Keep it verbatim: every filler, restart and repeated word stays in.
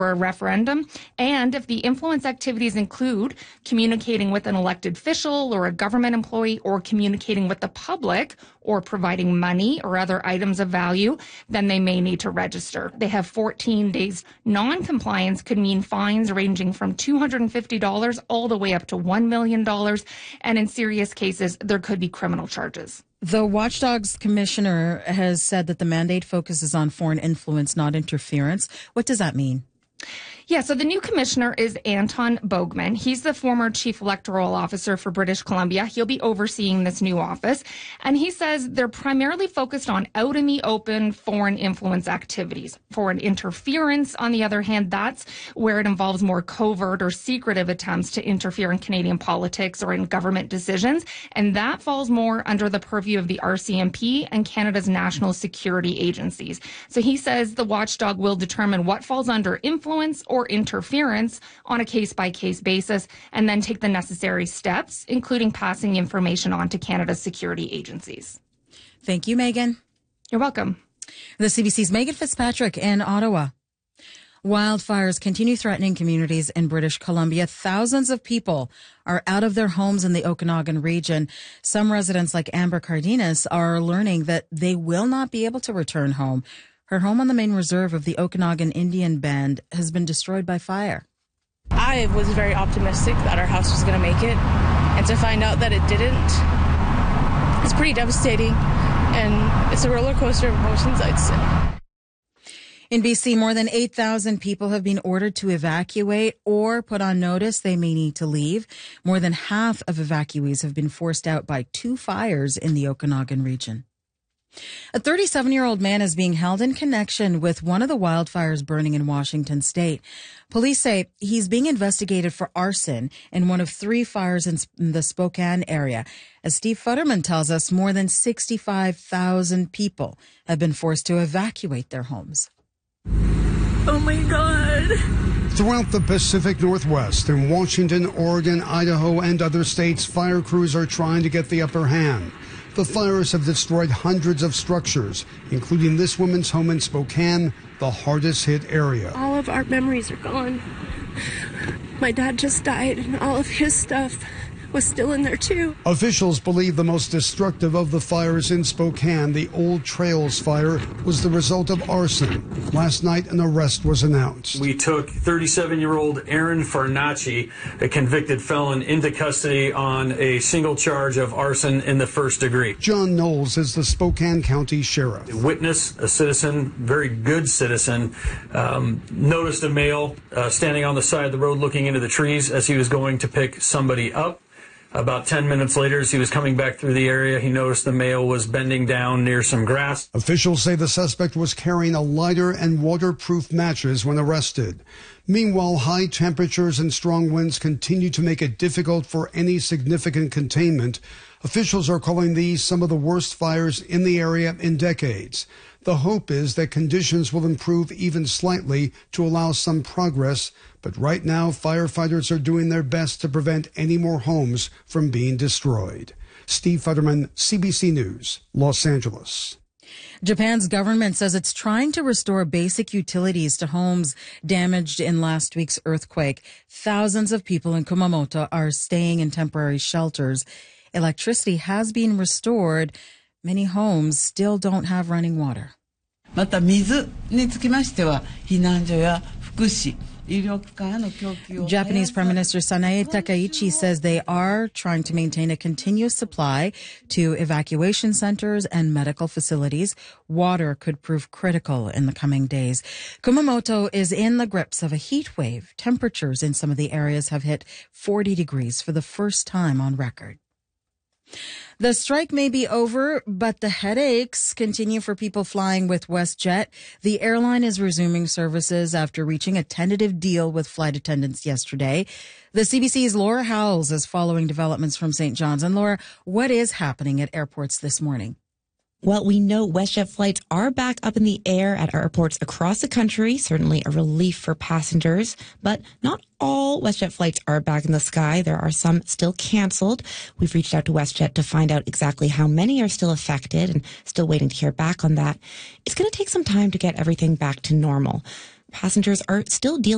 a referendum, and if the influence activities include communicating with an elected official or a government employee or communicating with the public or providing money or other items of value, then they may need to register. They have fourteen days. Non-compliance could mean fines ranging from two hundred fifty dollars all the way up to one million dollars, and in serious cases, there could be criminal charges. The Watchdog's commissioner has said that the mandate focuses on foreign influence, not interference. What does that mean? Yeah, so the new commissioner is Anton Bogman. He's the former chief electoral officer for British Columbia. He'll be overseeing this new office. And he says they're primarily focused on out in the open foreign influence activities. Foreign interference, on the other hand, that's where it involves more covert or secretive attempts to interfere in Canadian politics or in government decisions. And that falls more under the purview of the R C M P and Canada's national security agencies. So he says the watchdog will determine what falls under influence or interference on a case-by-case basis, and then take the necessary steps, including passing information on to Canada's security agencies. Thank you, Megan. You're welcome. The C B C's Megan Fitzpatrick in Ottawa. Wildfires continue threatening communities in British Columbia. Thousands of people are out of their homes in the Okanagan region. Some residents, like Amber Cardenas, are learning that they will not be able to return home. Her home on the main reserve of the Okanagan Indian Band has been destroyed by fire. I was very optimistic that our house was going to make it, and to find out that it didn't, it's pretty devastating, and it's a roller coaster of emotions, I'd say. In B C, more than eight thousand people have been ordered to evacuate or put on notice they may need to leave. More than half of evacuees have been forced out by two fires in the Okanagan region. A thirty-seven-year-old man is being held in connection with one of the wildfires burning in Washington state. Police say he's being investigated for arson in one of three fires in the Spokane area. As Steve Futterman tells us, more than sixty-five thousand people have been forced to evacuate their homes. Oh my God. Throughout the Pacific Northwest, in Washington, Oregon, Idaho, and other states, fire crews are trying to get the upper hand. The fires have destroyed hundreds of structures, including this woman's home in Spokane, the hardest hit area. All of our memories are gone. My dad just died, and all of his stuff was still in there too. Officials believe the most destructive of the fires in Spokane, the Old Trails fire, was the result of arson. Last night, an arrest was announced. We took thirty-seven-year-old Aaron Farnacci, a convicted felon, into custody on a single charge of arson in the first degree. John Knowles is the Spokane County Sheriff. A witness, a citizen, very good citizen, um, noticed a male uh, standing on the side of the road looking into the trees as he was going to pick somebody up. About ten minutes later, as he was coming back through the area, he noticed the male was bending down near some grass. Officials say the suspect was carrying a lighter and waterproof matches when arrested. Meanwhile, high temperatures and strong winds continue to make it difficult for any significant containment. Officials are calling these some of the worst fires in the area in decades. The hope is that conditions will improve even slightly to allow some progress, but right now firefighters are doing their best to prevent any more homes from being destroyed. Steve Futterman, C B C News, Los Angeles. Japan's government says it's trying to restore basic utilities to homes damaged in last week's earthquake. Thousands of people in Kumamoto are staying in temporary shelters. Electricity has been restored. Many homes still don't have running water. また水につきましては避難所や福祉 Japanese Prime Minister Sanae Takaichi says they are trying to maintain a continuous supply to evacuation centers and medical facilities. Water could prove critical in the coming days. Kumamoto is in the grips of a heat wave. Temperatures in some of the areas have hit forty degrees for the first time on record. The strike may be over, but the headaches continue for people flying with WestJet. The airline is resuming services after reaching a tentative deal with flight attendants yesterday. The C B C's Laura Howells is following developments from Saint John's. And Laura, what is happening at airports this morning? Well, we know WestJet flights are back up in the air at airports across the country, certainly a relief for passengers, but not all WestJet flights are back in the sky. There are some still canceled. We've reached out to WestJet to find out exactly how many are still affected and still waiting to hear back on that. It's going to take some time to get everything back to normal. Passengers are still dealing